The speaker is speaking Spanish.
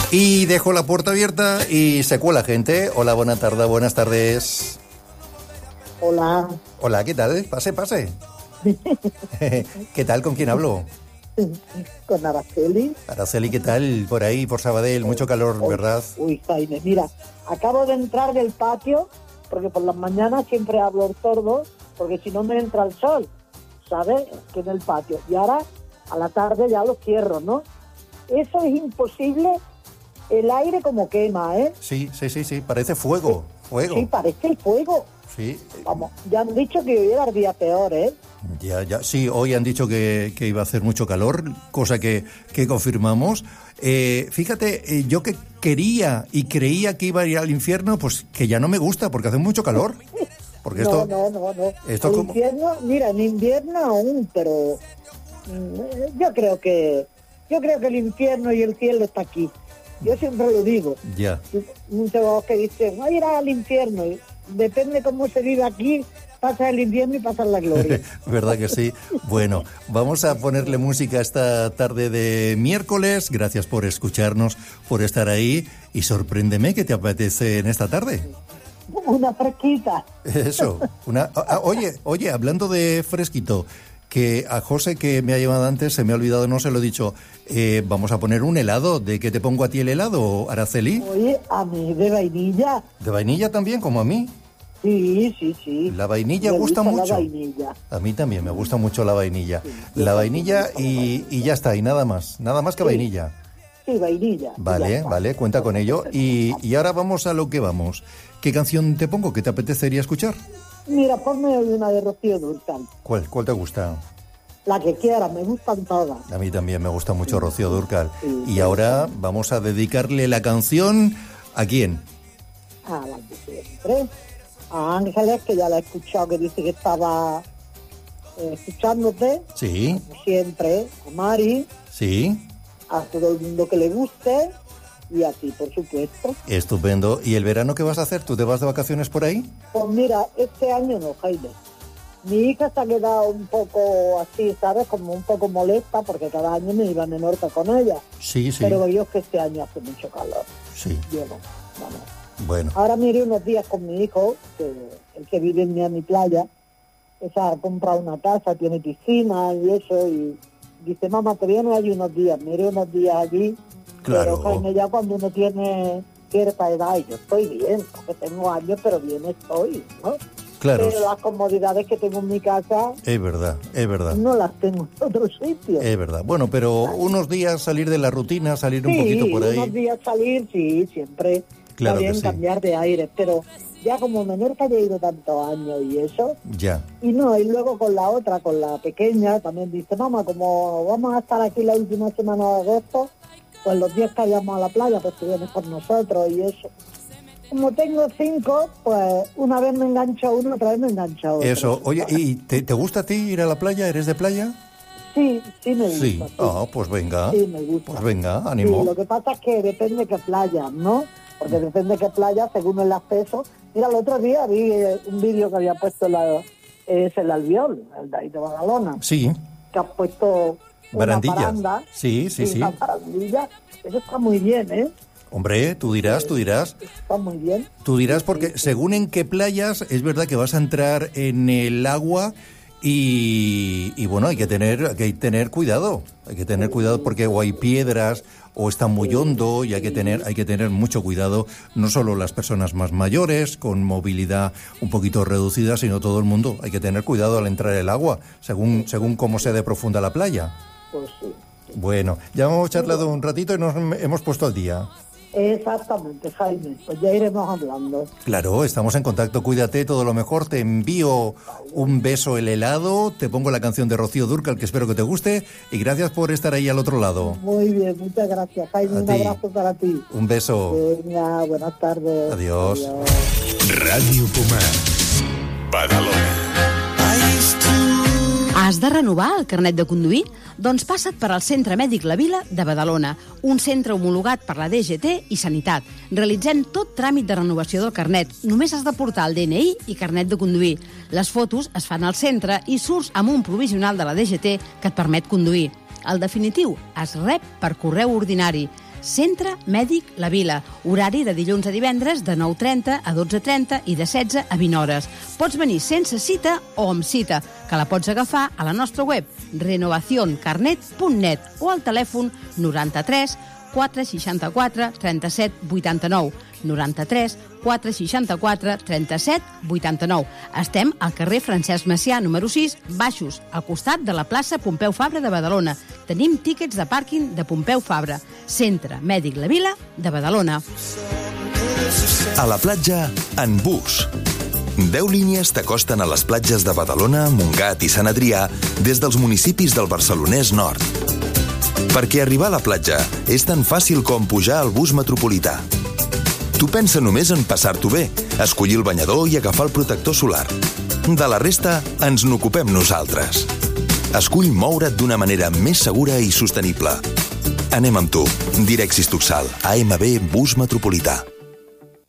Y dejo la puerta abierta y se cuela gente. Hola, buenas tardes. Hola. Hola, ¿qué tal? Pase. ¿Qué tal? ¿Con quién hablo? Con Araceli. Araceli, ¿qué tal? Por ahí, por Sabadell, mucho calor, ¿verdad? Uy, Jaime, mira, acabo de entrar del patio, porque por las mañanas siempre hablo el sordo, porque si no me entra el sol, ¿sabes? Que en el patio. Y ahora, a la tarde ya lo cierro, ¿no? Eso es imposible, el aire como quema, ¿eh? Sí, parece fuego. Sí, parece el fuego. Sí. Vamos, ya han dicho que hoy era el día peor, ¿eh? Ya. Sí, hoy han dicho que iba a hacer mucho calor, cosa que confirmamos. Fíjate, yo que quería y creía que iba a ir al infierno, pues que ya no me gusta, porque hace mucho calor. Porque No. Esto el como... infierno, mira, en invierno aún, pero yo creo que el infierno y el cielo está aquí. Yo siempre lo digo. Ya. Muchos que dicen, voy a ir al infierno. Y depende cómo se vive aquí, pasa el infierno y pasa la gloria. ¿Verdad que sí? Bueno, vamos a ponerle música esta tarde de miércoles. Gracias por escucharnos, por estar ahí. Y sorpréndeme, ¿qué te apetece en esta tarde? Una fresquita. Eso. Oye, hablando de fresquito, que a José, que me ha llevado antes, se me ha olvidado, no se lo he dicho, vamos a poner un helado. ¿De qué te pongo a ti el helado, Araceli? Oye, a mí de vainilla. ¿De vainilla también, como a mí? Sí. La vainilla gusta mucho. La vainilla. A mí también me gusta mucho la vainilla. Sí, la vainilla y ya está, y nada más que vainilla. Sí, vainilla. Vale, cuenta con ello. Y ahora vamos a lo que vamos. ¿Qué canción te pongo? ¿Qué te apetecería escuchar? Mira, ponme una de Rocío Dúrcal. ¿Cuál te gusta? La que quieras, me gustan todas. A mí también me gusta mucho Rocío Dúrcal. Sí, y ahora vamos a dedicarle la canción ¿a quién? A la de siempre. A Ángeles, que ya la he escuchado, que dice que estaba escuchándote. Sí. Como siempre. A Mari. Sí. A todo el mundo que le guste. Y a ti, por supuesto. Estupendo. ¿Y el verano qué vas a hacer? ¿Tú te vas de vacaciones por ahí? Pues mira, este año no, Jaime. Mi hija se ha quedado un poco así, ¿sabes? Como un poco molesta, porque cada año me iba a Menorca con ella. Sí. Pero yo es que este año hace mucho calor. Sí. Yo no, vamos. Bueno. Ahora me iré unos días con mi hijo, el que vive en Miami Playa. Ha comprado una casa, tiene piscina y eso, y dice, mamá, te vienes allí unos días. Me iré unos días allí. Claro. Pero Jaime, ya cuando uno tiene cierta edad, y yo estoy bien, porque tengo años, pero bien estoy, ¿no? Claro. Pero las comodidades que tengo en mi casa... Es verdad. No las tengo en otro sitio. Es verdad. Bueno, pero unos días salir de la rutina, salir un poquito por ahí. Unos días salir, sí, siempre. Claro está bien que sí. Cambiar de aire, pero ya como Menorca ya he ido tantos años y eso... Ya. Y luego con la otra, con la pequeña, también dice, mamá, como vamos a estar aquí la última semana de agosto, pues los días que vayamos a la playa, pues te vienes con nosotros y eso. Como tengo 5, pues una vez me engancho uno, otra vez me engancho otro. Eso. Oye, ¿y te gusta a ti ir a la playa? ¿Eres de playa? Sí, me gusta. Sí. Pues venga. Sí, me gusta. Pues venga, ánimo. Sí, lo que pasa es que depende de qué playa, ¿no? Porque depende de qué playa, según el acceso. Mira, el otro día vi un vídeo que había puesto el Albiol, el de ahí de Badalona. Sí. Que ha puesto Barandillas. Una baranda. Sí. Una barandilla. Eso está muy bien, ¿eh? Hombre, tú dirás. Está muy bien. Tú dirás porque según en qué playas, es verdad que vas a entrar en el agua y bueno, hay que tener cuidado. Hay que tener cuidado porque o hay piedras o está muy hondo y hay que tener mucho cuidado, no solo las personas más mayores, con movilidad un poquito reducida, sino todo el mundo. Hay que tener cuidado al entrar en el agua, según cómo sea de profunda la playa. Pues sí. Bueno, ya hemos charlado un ratito y nos hemos puesto al día. Exactamente, Jaime, pues ya iremos hablando. Claro, estamos en contacto, cuídate, todo lo mejor, te envío un beso el helado, te pongo la canción de Rocío Dúrcal, que espero que te guste, y gracias por estar ahí al otro lado. Muy bien, muchas gracias, Jaime, un abrazo para ti. Un beso. Venga, buenas tardes. Adiós. Radio Pomar, Badalona. Has de renovar el carnet de conduir? Doncs passa't per al Centre Mèdic La Vila de Badalona, un centre homologat per la DGT i Sanitat. Realitzem tot tràmit de renovació del carnet. Només has de portar el DNI i carnet de conduir. Les fotos es fan al centre i surts amb un provisional de la DGT que et permet conduir. El definitiu es rep per correu ordinari. Centre Mèdic La Vila. Horari de dilluns a divendres de 9:30 a 12:30 i de 16 a 20 hores. Pots venir sense cita o amb cita, que la pots agafar a la nostra web renovacioncarnet.net o al telèfon 93 464 37 89. 93 464 37 89. Estem al carrer Francesc Macià, número 6, baixos, al costat de la plaça Pompeu Fabra de Badalona. Tenim tíquets de pàrquing de Pompeu Fabra. Centre Mèdic La Vila de Badalona. A la platja, en bus. 10 línies t'acosten a les platges de Badalona, Montgat i Sant Adrià des dels municipis del Barcelonès Nord. Perquè arribar a la platja és tan fàcil com pujar al bus metropolità. Tu pensa només en passar-t'ho bé, escollir el banyador i agafar el protector solar. De la resta, ens n'ocupem nosaltres. Escull moure't d'una manera més segura i sostenible. Anem amb tu. Direxis Tuxal, AMB Bus Metropolità.